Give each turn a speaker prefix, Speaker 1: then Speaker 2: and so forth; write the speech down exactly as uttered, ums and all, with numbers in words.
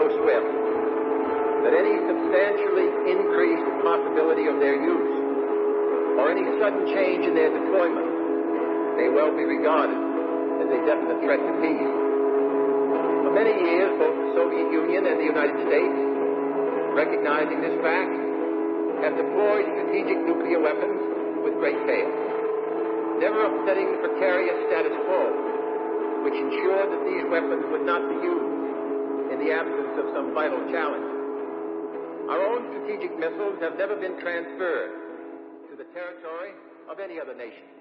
Speaker 1: so swift that any substantially increased possibility of their use or any sudden change in their deployment may well be regarded as a definite threat to peace. For many years, both the Soviet Union and the United States, recognizing this fact, have deployed strategic nuclear weapons with great fail, never upsetting the precarious status quo, which ensured that these weapons would not be used in the absence of some vital challenge. Our own strategic missiles have never been transferred to the territory of any other nation.